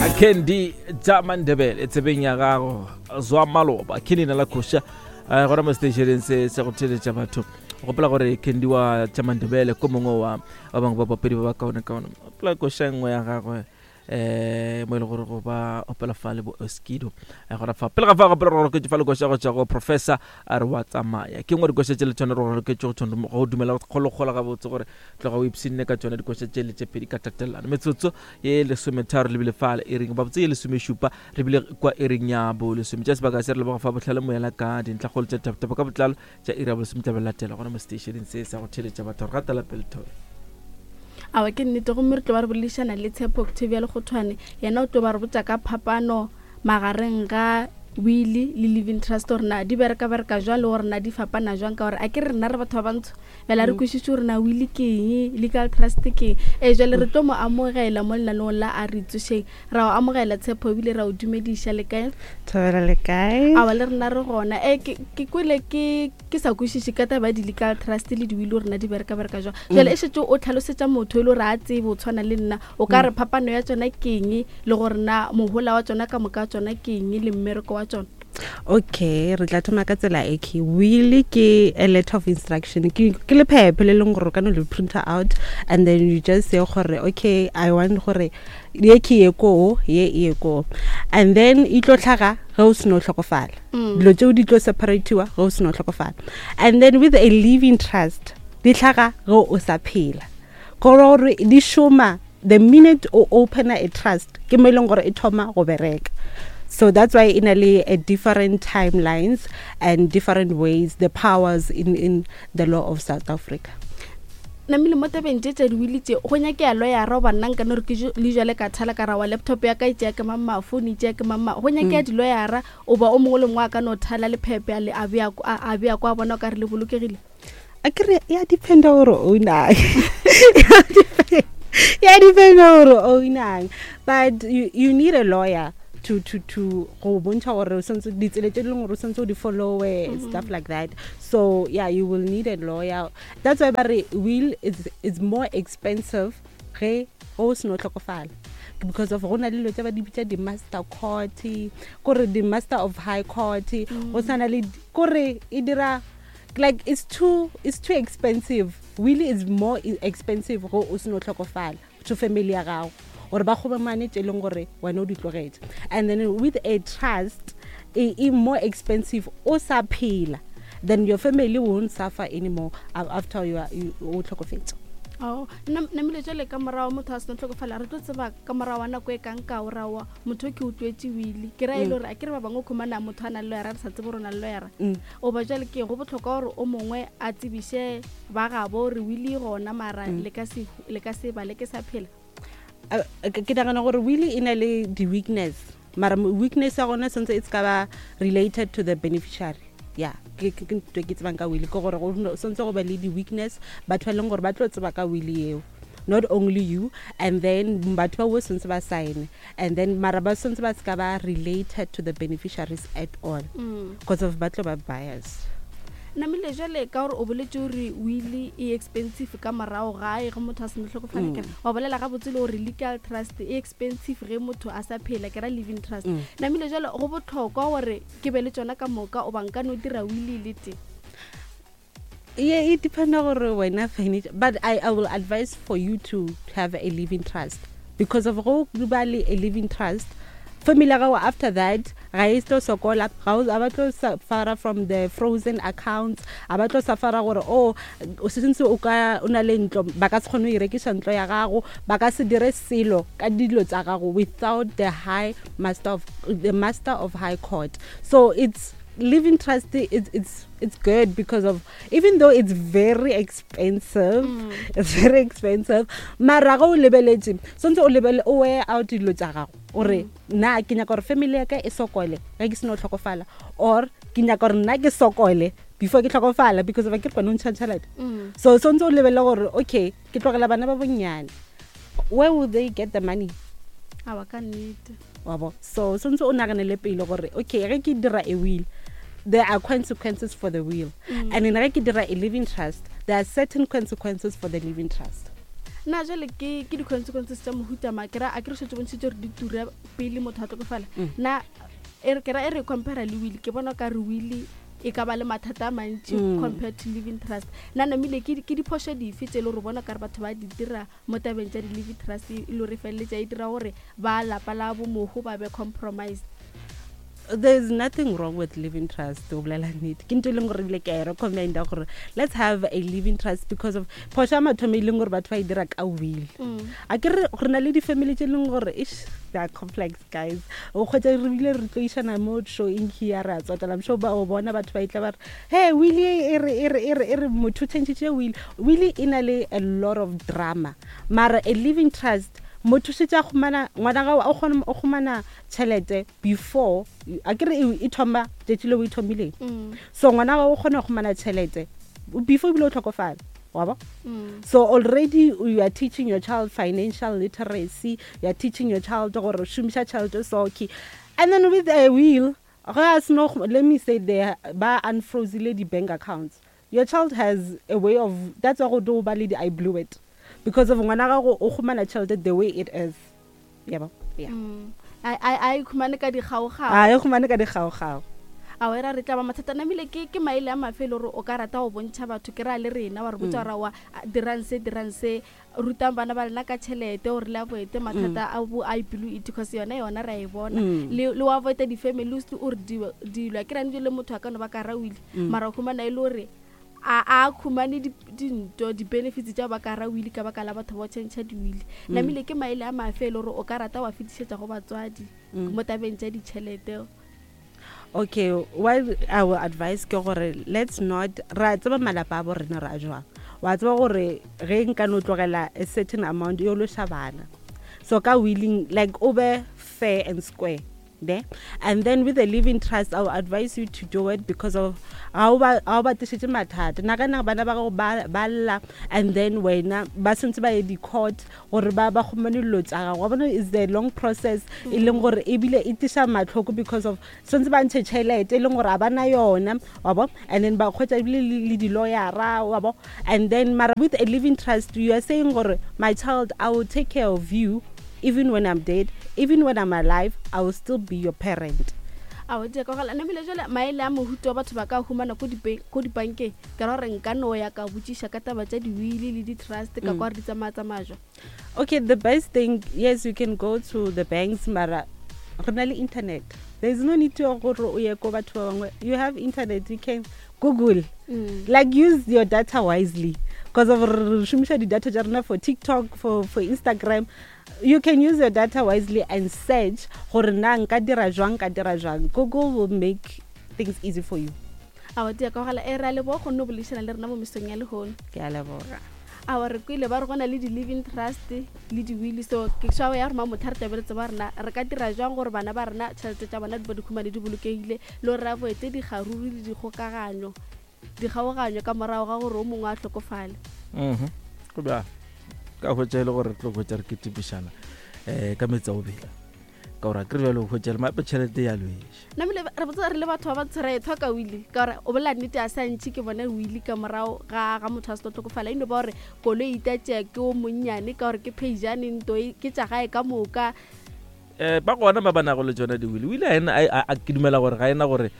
Kendi Jamandebel etsebeng ya gago zwa maloba kinina la khosha gora mo station se go tshele tsa batho go pela gore Kendi wa Jamandebel ko mongwe wa bang ba papedi ba kaone pela khosha ngwe ya gago mo ile gore go ba opela fale bo Oskido gora fa pela ga fa go ke fale go sha go professor a re wa tsamaya ke ngwe go se tshele tsone ro ke tso tsondo go dumela go ga botse gore tlo ga o ipsine ka tsone go se tshele tse pedi ka tatelana metsotso ye le sometharo le bile fale e ring ba botse le someshupa re bile kwa e ring ya bo le some just ba ka se re le ba fa botlhale mo yela ka dintla go tse tap ka botlalo tsa ira bo some tabelatela gona mo station se sa go tshele batho ga tala pelto awa ke nnete go mmertle ba re bolishana le Tshepo Octavia le Gothwane yena o to ba re botsa ka phapano magareng ga Willy le Living Trust or na di bereka jwa le gore na di fapana jwang ka gore a ke re nna re batho ba bantsho bela re kwisitse gore na Willy ke eng legal trust ke jwale re tlo mo amogela mo llanong la a re tsosheng ra o amogela Tshepo ebile ra o dumedisha le kae tswela le kae awa le rena re gona ke kwele ke sa kwisitse ka taba di legal trust le di Willy gore na di bereka jwa jwale e shetse o tlhalosetsa motho ile re a tsebo tshwana le nna o ka re phapano ya tsona ke eng le gore na mohola wa tsona ka moka tsona ke eng le mmereko okay re tla thoma ka tsela e ke Willy ke a letter of instruction ke le phephe le leng gore ka no le print out and then you just say gore okay I want gore ye ke ye ko and then e tlo tlhaga ga o seno tlhokofala dilo tse o di tlo separatiwa ga o seno tlhokofala and then with a living trust di tlhaga go o sa phela gore di shoma the minute o open a trust ke mo leng gore e thoma go bereka. So that's why in a different timelines and different ways the powers in the law of South Africa. Na mile mo tabeng tse di wilitse go nya ke a lawyer ro banang ka no re ke le jale ka thala ka ra wa laptop ya ka itse ke mama phone itse ke mama go nya ke di lawyer o ba o mongwe le ngwa ka no thala le pepe le a bia kwa bona ka re le bolokegile akere ya depend gore o nang ya depend gore o nang but you need a lawyer to go bontsha gore sense di tsele tse le gore sense o di follow stuff like that. So yeah, you will need a lawyer. That's why will is more expensive ge o seno tlhokofala because of rona le tse ba di bitsa di master court gore di master of high court o sana le gore e dira like it's too expensive. Willy is more expensive go o seno tlhokofala to family ya gago or ba go ba manage le gore wa no di tlogetse and then with a trust is more expensive o sa phela then your family won't suffer anymore after you tlhokofetse. Oh na mile jale ka morao motho a se tlhokofala re tlo tseba ka morao na go e kang ka o rawa motho ke utlwetse Willy ke ra ile gore a ke re ba bangwe khomana motho ana lo ya re sa tsebo rona lo ya o ba jale ke go botlhoka gore o mongwe a tsebishe ba ga bo re Willy gona mara le ka se ba le ke sa phela ke dagana gore Willy ina le the weakness mara weakness ya gona since it's ka related to the beneficiary. Yeah ke tsebang ka Willy go gore go since go ba le the weakness batho leng gore ba tlo tseba ka Willy eo not only you and then batho ba since ba sign and then mara ba since ba ska ba related to the beneficiaries at all because of batho ba bias. Na mile jale ka gore o boletse gore Willy e expensive ka marao ga e go motho a se tlhokofala ke wa bolela ga botsile gore legal trust e expensive ge motho a sa phela ke ra living trust na mile jale go botlhokwa gore ke be le tsona ka moka o banka no dira Willy le te yeah it depends gore wena finish but I will advise for you to have a living trust because of go globally a living trust family ga after that ga e sto sokola ga o abatlo suffer from the frozen accounts abatlo suffer gore o since o ka una le ntlo ba ka se kgone go irekisa ntlo ya gago ba ka se dire selo ka dilo tsa gago without the master of high court. So it's living trust it's good because of even though it's very expensive mara go lebeletse sonte o lebele o wear out dilo tsa gago ore na ke nya gore family ya ka e sokole ga ke seno tlhokofala or ke nya gore nna ke sokole before ke tlhokofala because of ke re no ntšhatšhalete so sonte o lebele gore okay ke tlogela bana ba bonnyane where will they get the money awa ka nnete wabo so sonte o naganele pele gore okay ge ke dira a will there are consequences for the will and in ge ke dira a living trust there are certain consequences for the living trust nna jale ke di-consequences tsa mohuta makera a ke re setse bontshitse gore di tura pele motho a tlokofala nna ke ra e re compara le will ke bona ka re will e ka ba le mathata a mantsi compared to living trust nna namile ke diphoso dife tse le re bona ka re batho ba di dira mo tabeng tsa di-living trust e le re feleletse e dira gore ba lapa la bomogo ba be compromised. There's nothing wrong with living trust. Let's have a living trust because of Poshama Tomiling or Batway Dirak a will. I can family they are complex guys. What a really relation I'm not showing here as I'm sure about one about hey, Willie Willie in a lot of drama. Mara a living trust. Motho se tsa khumana ngwana ga o khumana tšhelete before akere e thoma tšetšile o ithomile so ngwana ga o khona khumana tšhelete before bilo tlhokofala wa ba so already you are teaching your child financial literacy, you are teaching your child gore shumisha tšhelete so okay, and then with a will let me say they ba unfrozen the bank accounts, your child has a way of that's what do ba le I blew it because of ngwana ga go khumana tšhelete the way it is yeah I khumana ka digao-gao khumana ka digao-gao a wera re tla ba mathata namile ke maile a mafelo re o ka rata go bontšha batho ke ra le rena wa re botsa ra wa diranse rutang bana ba lena ka tšhelete o re la boete mathata a bo I blue it because yona ra e bona le wa voita di family o re dilwa ke ra le motho a ka no ba ka ra wile mara khumana ile re a khumane dinto di benefits tsa ba ka ra wili ka ba ka la batho ba tšhentšha di wili namile ke maile a mafelo re o ka rata wa fitisetsa go batswadi mo tabeng tsa ditšhelete. Okay, what I will advise ke gore let's not ra tsaba malapa a bo rena ra jwa wa tsaba gore ge nka no tlogela a certain amount yo lo shabana so ka willing like over fair and square there, and then with the living trust I will advise you to do it because of how tishite mathata nakana bana ba go balla and then when ba sentse ba di court gore ba khumane lo tsa ga bona is the long process e leng gore e bile e tisha matlhoko because of sentse ba ntshe tšhelete e leng gore abana yona wa bo and then ba khotsa le di lawyer wa bo and then mara with a living trust you are saying gore my child I will take care of you even when I'm dead, even when I'm alive, I will still be your parent. A o tse ka gala namile jole maile a mohuto batho ba ka humana ko di banke ka re nka no ya ka butsisha ka taba tsa di will le di trust ka kwa re tsamaya majo. Okay, the best thing, yes, you can go to the banks mara rena internet. There's no need to go to you have internet, you can Google. Like use your data wisely because of shumisha di data jarna for TikTok, for Instagram. You can use your data wisely and search gore na nka dira jwang. Google will make things easy for you. A tia ka gala era le bo go no bolishana le rena mo mesong ya le hone. Ke a leboga. A re kwile ba re gona le di living trust le di will so ke shawe ya re ma motharta beletsa ba rena re ka dira jwang gore bana ba rena tšhelete tsa bana di khumane di bolokegile le ra boete di garuru le di gokaganyo ka morago ga gore o mongwe a tlhokofale. Go ba ka go tsela gore tlo go tsare ke tibishana ka metsa o bela ka ora ke re lo go tsela mape tšhelete ya lwesh namile re botsa re le batho ba tsere thoka wili ka ora o bola nnete a sa ntši ke bona wili ka morago ga motho a se tlhokofala ine ba gore kolo itatše ke o monnyane ka gore ke pejane nto ke tša gae ka moka ba gona ba bana go le tsona di wili a ke dumela gore ga ena gore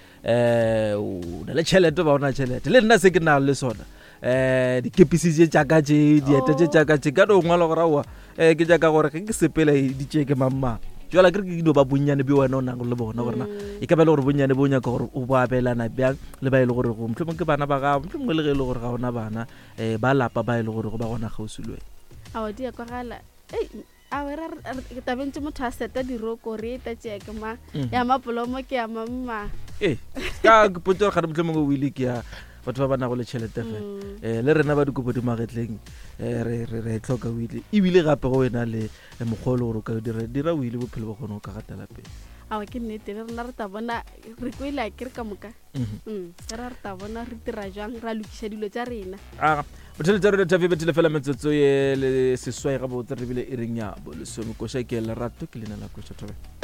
o na le tšhelete ba ona tšhelete le nna se ke na le sona di kepisitse tšaka tše dieta tše tšaka tše ka no ngwala gore wa ke tšaka gore ke sepela di tše ke mamma jwala ke no ba bonnyane be wena o nang le bona gore na e ka ba le gore bonnyane bo nyaka gore o ba abelana bjang le ba ile gore go mhlomong ke bana ba ga mhlomong le ge ile gore ga ona bana ba lapa ba ile gore go ba gona gausulwe a o dia kwa gala a wera ta bentse motho a seta diroko re ta tše ke ma ya mapolomo ke ya mamma ka potso ga mhlomong o ile ke ya batho ba bana go le tšhelete fe le rena ba dikopo di magetleng re tlhoka wile ebile gape go wena le mogolo gore ka dira wile bophelo ba gone o ka gatela pele a ke nnete re rena re ta bona re kwela ke re ka moka re ta bona re tira jang ra lokisha dilo tsa rena botšhelete rona tafe betile fela metsotso ye le seswai ga botse re bile e reng ya bo le some koša ke lerato ke lena la koša thobe